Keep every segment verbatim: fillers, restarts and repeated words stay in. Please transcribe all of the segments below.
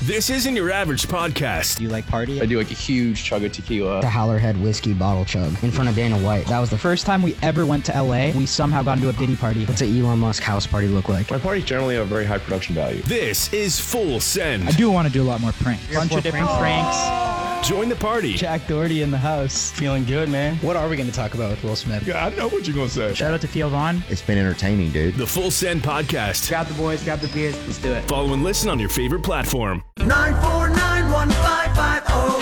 This isn't your average podcast. Do you like party? I do like a huge chug of tequila. The Howlerhead whiskey bottle chug in front of Dana White. That was the first time we ever went to L A. We somehow got into a Diddy party. What's an Elon Musk house party look like? My parties generally have a very high production value. This is Full Send. I do want to do a lot more pranks. A bunch of different pranks. Join the party. Jack Doherty in the house. Feeling good, man. What are we going to talk about with Will Smith? Yeah, I know what you're going to say. Shout out to Theo Vaughn. It's been entertaining, dude. The Full Send podcast. Grab the boys, grab the beers, let's do it. Follow and listen on your favorite platform. nine four nine, one five five zero.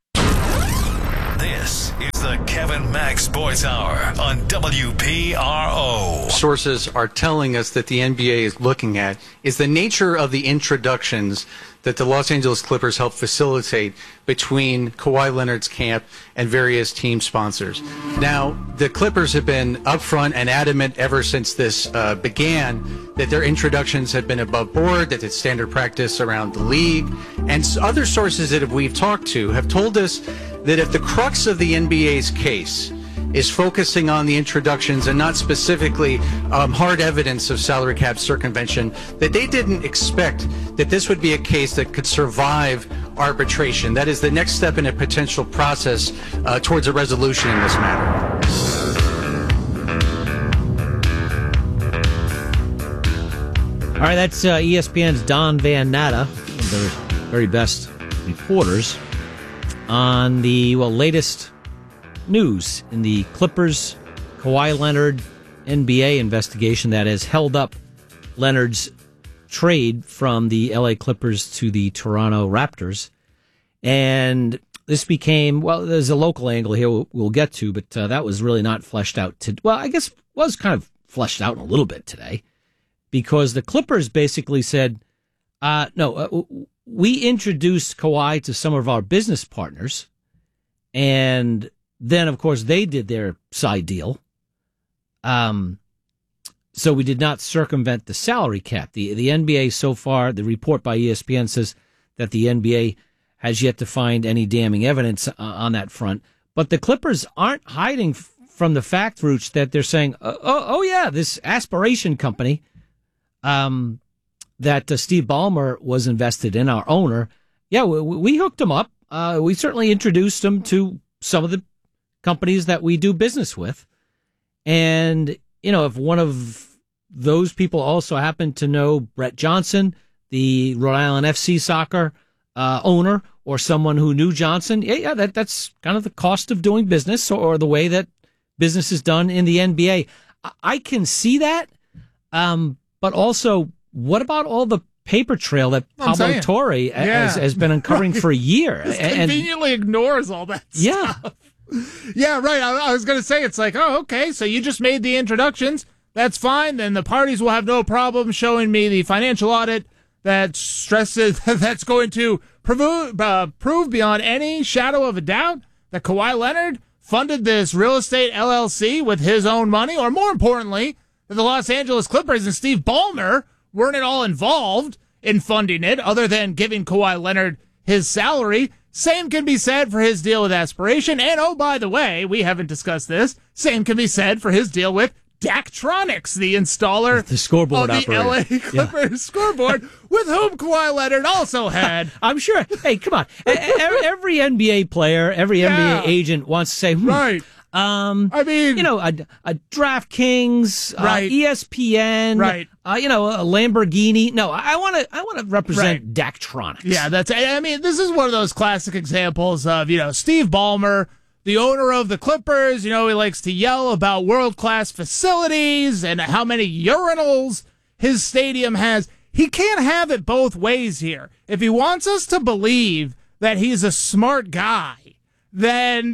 This is the Kevin Max Boys Hour on W P R O. Sources are telling us that the N B A is looking at is the nature of the introductions that the Los Angeles Clippers help facilitate between Kawhi Leonard's camp and various team sponsors. Now, the Clippers have been upfront and adamant ever since this uh, began that their introductions have been above board, that it's standard practice around the league. And other sources that we've talked to have told us that if the crux of the N B A's case is focusing on the introductions and not specifically um, hard evidence of salary cap circumvention, that they didn't expect that this would be a case that could survive arbitration. That is the next step in a potential process uh, towards a resolution in this matter. All right, that's uh, E S P N's Don Van Natta, one of their very best reporters, on the well latest news in the Clippers Kawhi Leonard N B A investigation that has held up Leonard's trade from the L A Clippers to the Toronto Raptors. And this became, well, there's a local angle here we'll, we'll get to, but uh, that was really not fleshed out. To, well, I guess was kind of fleshed out in a little bit today, because the Clippers basically said, uh, no, uh, we introduced Kawhi to some of our business partners, and then, of course, they did their side deal. Um, so we did not circumvent the salary cap. The the N B A so far, the report by E S P N says that the N B A has yet to find any damning evidence uh, on that front. But the Clippers aren't hiding f- from the fact, Rooch, that they're saying, oh, oh, oh yeah, this aspiration company um, that uh, Steve Ballmer was invested in, our owner, yeah, we, we hooked him up. Uh, we certainly introduced him to some of the companies that we do business with. And, you know, if one of those people also happened to know Brett Johnson, the Rhode Island F C soccer uh, owner, or someone who knew Johnson, yeah, yeah, that, that's kind of the cost of doing business, or, or the way that business is done in the N B A. I, I can see that. Um, but also, what about all the paper trail that Pablo Torre yeah. has, has been uncovering right. for a year? Just and, conveniently ignores all that yeah. stuff. Yeah, right. I, I was going to say, it's like, oh, okay, so you just made the introductions. That's fine. Then the parties will have no problem showing me the financial audit that stresses that's going to prove, uh, prove beyond any shadow of a doubt that Kawhi Leonard funded this real estate L L C with his own money, or more importantly, that the Los Angeles Clippers and Steve Ballmer weren't at all involved in funding it, other than giving Kawhi Leonard his salary. Same can be said for his deal with Aspiration. And, oh, by the way, we haven't discussed this. Same can be said for his deal with Daktronics, the installer the scoreboard of the operator. L A Clippers yeah. scoreboard, with whom Kawhi Leonard also had. I'm sure. Hey, come on. Every N B A player, every yeah. N B A agent wants to say, hmm, right. Um, I mean, you know, a, a DraftKings, right. uh, E S P N, right. Uh, you know, a Lamborghini. No, I want to, I want to represent right. Daktronics. Yeah, that's. I mean, this is one of those classic examples of, you know, Steve Ballmer, the owner of the Clippers. You know, he likes to yell about world class facilities and how many urinals his stadium has. He can't have it both ways here. If he wants us to believe that he's a smart guy, then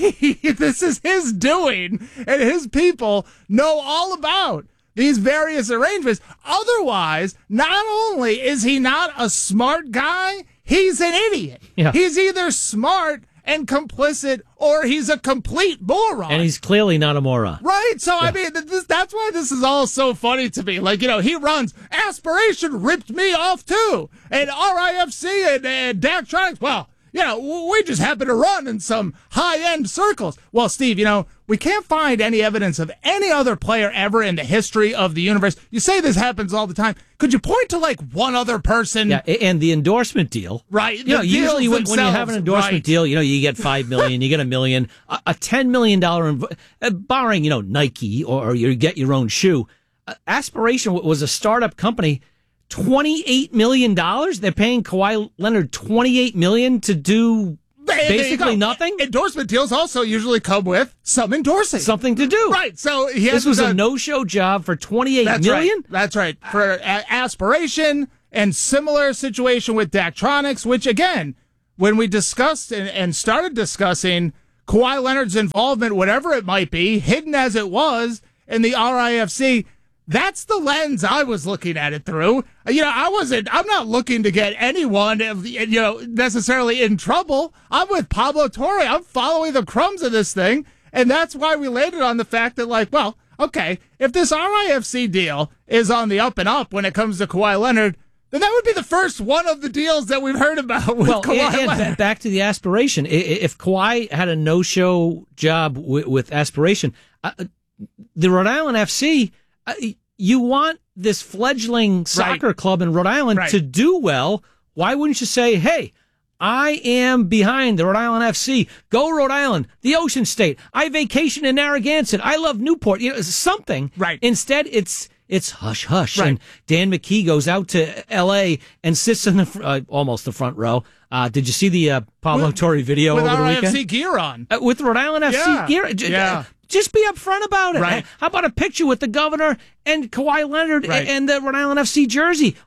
this is his doing, and his people know all about these various arrangements. Otherwise, not only is he not a smart guy, he's an idiot. Yeah. He's either smart and complicit, or he's a complete moron. And he's clearly not a moron. Right? So, yeah. I mean, this, that's why this is all so funny to me. Like, you know, he runs, Aspiration ripped me off too, and R I F C and, and Daktronics, well, you know, we just happen to run in some high-end circles. Well, Steve, you know, we can't find any evidence of any other player ever in the history of the universe. You say this happens all the time. Could you point to, like, one other person? Yeah, and the endorsement deal. Right. You know, usually when, when you have an endorsement right. deal, you know, you get five million dollars, you get a million, a, a ten million dollars, inv- uh, barring, you know, Nike or, or you get your own shoe. Uh, Aspiration was a startup company. twenty-eight million dollars? They're paying Kawhi Leonard twenty-eight million dollars to do basically nothing? Endorsement deals also usually come with some endorsing. Something to do. Right. So he This was done, a no-show job for twenty-eight million dollars? Right. That's right. For a- Aspiration and similar situation with Daktronics, which, again, when we discussed and, and started discussing Kawhi Leonard's involvement, whatever it might be, hidden as it was in the R I F C, that's the lens I was looking at it through. You know, I wasn't, I'm not looking to get anyone, you know, necessarily in trouble. I'm with Pablo Torre. I'm following the crumbs of this thing. And that's why we landed on the fact that, like, well, okay, if this R I F C deal is on the up and up when it comes to Kawhi Leonard, then that would be the first one of the deals that we've heard about with well, Kawhi and, Leonard. and back to the Aspiration. If Kawhi had a no-show job with, with Aspiration, uh, the Rhode Island F C... Uh, you want this fledgling soccer right. club in Rhode Island right. to do well. Why wouldn't you say, hey, I am behind the Rhode Island F C. Go Rhode Island, the Ocean State. I vacation in Narragansett. I love Newport. You know, something. Right. Instead, it's it's hush hush. Right. And Dan McKee goes out to L A and sits in the fr- uh, almost the front row. Uh, did you see the uh, Pablo with, Torre video with over the R I F C weekend? gear on. Uh, with Rhode Island F C yeah. gear. J- yeah. Just be upfront about it. Right. How about a picture with the governor and Kawhi Leonard right. and the Rhode Island F C jersey?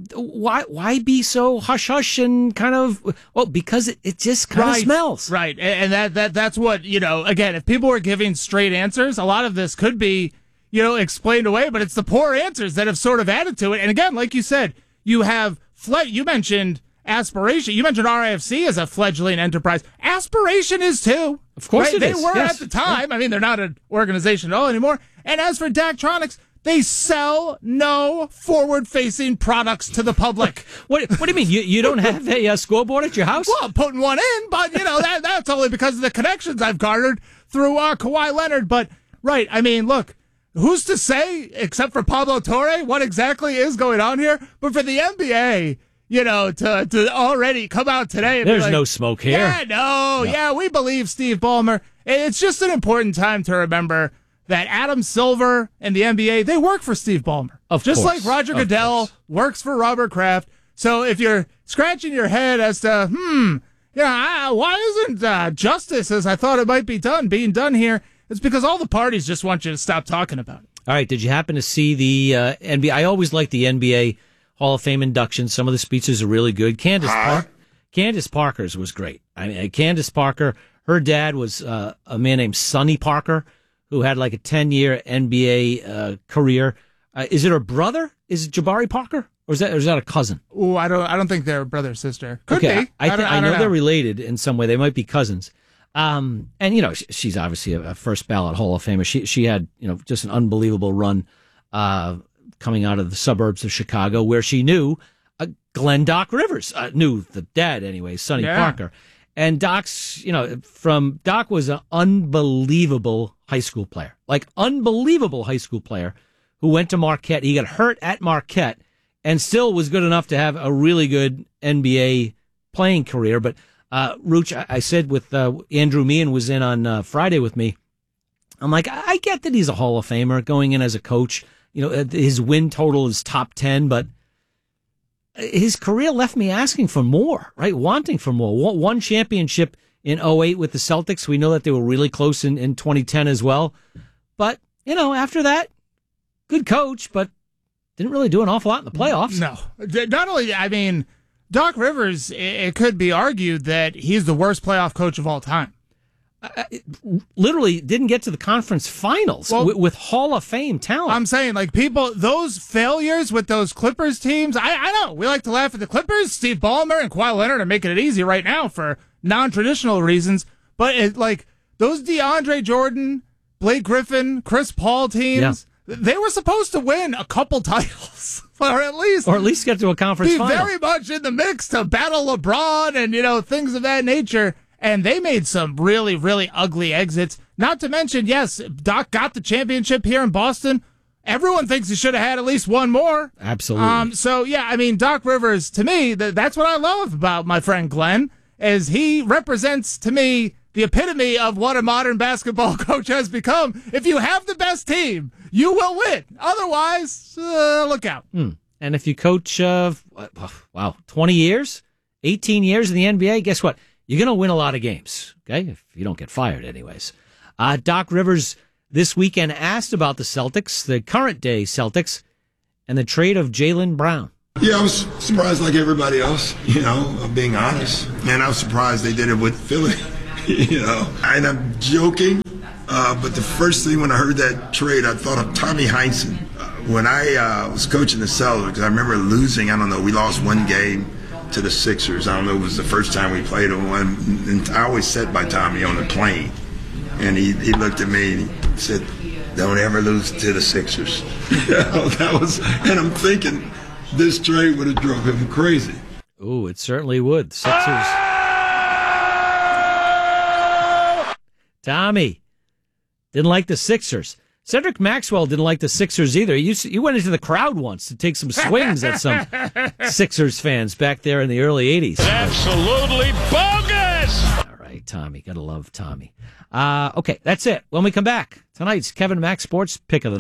Why why be so hush hush and kind of, well, because it, it just kind of right. smells. Right. And that, that that's what, you know, again, if people were giving straight answers, a lot of this could be, you know, explained away, but it's the poor answers that have sort of added to it. And again, like you said, you have, fle- you mentioned Aspiration. You mentioned R I F C as a fledgling enterprise. Aspiration is too. Of course right? it they is. were yes. at the time. I mean, they're not an organization at all anymore. And as for Daktronics, they sell no forward-facing products to the public. what, what do you mean? You, you don't have a uh, scoreboard at your house? Well, I'm putting one in, but, you know, that that's only because of the connections I've garnered through uh, Kawhi Leonard. But, right, I mean, look, who's to say, except for Pablo Torre, what exactly is going on here? But for the N B A, you know, to to already come out today and There's be like, no smoke here. Yeah, no, no, yeah, we believe Steve Ballmer. It's just an important time to remember that Adam Silver and the N B A, they work for Steve Ballmer. Of just course. like Roger Of Goodell course. works for Robert Kraft. So if you're scratching your head as to, hmm, yeah, why isn't uh, justice as I thought it might be done being done here? It's because all the parties just want you to stop talking about it. All right, did you happen to see the uh, N B A? I always like the N B A Hall of Fame induction. Some of the speeches are really good. Candace, Par- Candace Parker's was great. I mean, Candace Parker, her dad was uh, a man named Sonny Parker, who had like a ten-year N B A uh, career. Uh, is it her brother? Is it Jabari Parker? Or is that, or is that a cousin? Oh, I don't I don't think they're brother sister. Could okay, be. I, I, th- don't, I, I know, know they're related in some way. They might be cousins. Um, and, you know, she, she's obviously a, a first ballot Hall of Famer. She, she had, you know, just an unbelievable run uh, coming out of the suburbs of Chicago, where she knew uh, Glenn Doc Rivers, uh, knew the dad anyway, Sonny Yeah. Parker. And Doc's, you know, from Doc was an unbelievable high school player, like unbelievable high school player who went to Marquette. He got hurt at Marquette and still was good enough to have a really good N B A playing career. But, uh, Rooch, I, I said with, uh, Andrew Meehan was in on uh, Friday with me. I'm like, I, I get that he's a Hall of Famer going in as a coach. You know, his win total is top ten, but his career left me asking for more, right? Wanting for more. One championship in oh eight with the Celtics. We know that they were really close in, in twenty ten as well. But, you know, after that, good coach, but didn't really do an awful lot in the playoffs. No. Not only, I mean, Doc Rivers, it could be argued that he's the worst playoff coach of all time. Uh, literally didn't get to the conference finals well, with, with Hall of Fame talent. I'm saying, like, people, those failures with those Clippers teams, I, I know, we like to laugh at the Clippers. Steve Ballmer and Kawhi Leonard are making it easy right now for non-traditional reasons, but, it, like, those DeAndre Jordan, Blake Griffin, Chris Paul teams, yeah. they were supposed to win a couple titles. or at least or at least get to a conference be final. very much in the mix to battle LeBron and, you know, things of that nature. And they made some really, really ugly exits. Not to mention, yes, Doc got the championship here in Boston. Everyone thinks he should have had at least one more. Absolutely. Um, so, yeah, I mean, Doc Rivers, to me, th- that's what I love about my friend Glenn, is he represents, to me, the epitome of what a modern basketball coach has become. If you have the best team, you will win. Otherwise, uh, look out. Hmm. And if you coach, uh, wow, twenty years, eighteen years in the N B A, guess what? You're going to win a lot of games, okay? If you don't get fired anyways. Uh, Doc Rivers this weekend asked about the Celtics, the current day Celtics, and the trade of Jaylen Brown. Yeah, I was surprised like everybody else, you know, I'm being honest. And I was surprised they did it with Philly, you know. And I'm joking, uh, but the first thing when I heard that trade, I thought of Tommy Heinsohn. Uh, when I uh, was coaching the Celtics, I remember losing, I don't know, we lost one game to the Sixers. I don't know, it was the first time we played them. And I always sat by Tommy on the plane. And he, he looked at me and he said, "Don't ever lose to the Sixers." You know, that was, and I'm thinking this trade would have drove him crazy. Ooh, it certainly would. Sixers. Tommy didn't like the Sixers. Cedric Maxwell didn't like the Sixers either. You you went into the crowd once to take some swings at some Sixers fans back there in the early eighties. Absolutely bogus! All right, Tommy. Gotta love Tommy. Uh, okay, that's it. When we come back, tonight's Kevin Mack Sports Pick of the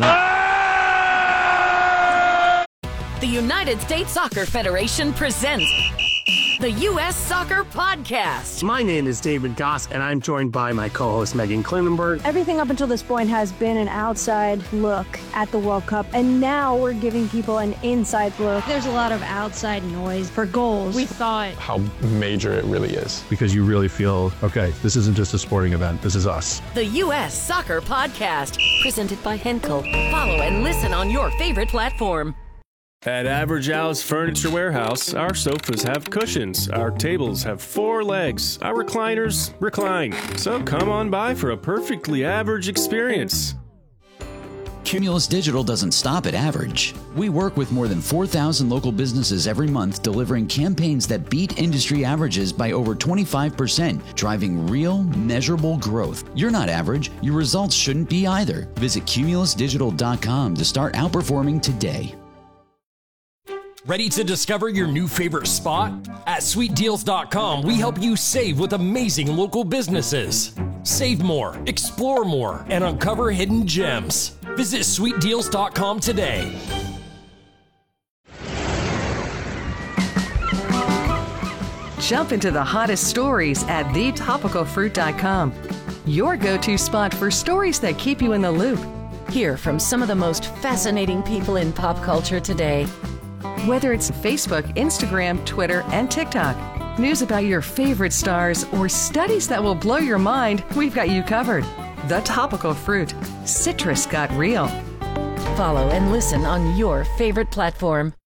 Night. The United States Soccer Federation presents the U S Soccer Podcast. My name is David Goss, and I'm joined by my co-host Megan Klinenberg. Everything up until this point has been an outside look at the World Cup, and now we're giving people an inside look. There's a lot of outside noise for goals. We thought how major it really is. Because you really feel, okay, this isn't just a sporting event, this is us. The U S Soccer Podcast, presented by Henkel. Follow and listen on your favorite platform. At Average Al's Furniture Warehouse, our sofas have cushions, our tables have four legs, our recliners recline. So come on by for a perfectly average experience. Cumulus Digital doesn't stop at average. We work with more than four thousand local businesses every month, delivering campaigns that beat industry averages by over twenty-five percent, driving real, measurable growth. You're not average. Your results shouldn't be either. Visit cumulus digital dot com to start outperforming today. Ready to discover your new favorite spot? At sweet deals dot com, we help you save with amazing local businesses. Save more, explore more, and uncover hidden gems. Visit sweet deals dot com today. Jump into the hottest stories at the topical fruit dot com. Your go-to spot for stories that keep you in the loop. Hear from some of the most fascinating people in pop culture today. Whether it's Facebook, Instagram, Twitter, and TikTok, news about your favorite stars, or studies that will blow your mind, we've got you covered. The Topical Fruit. Citrus got real. Follow and listen on your favorite platform.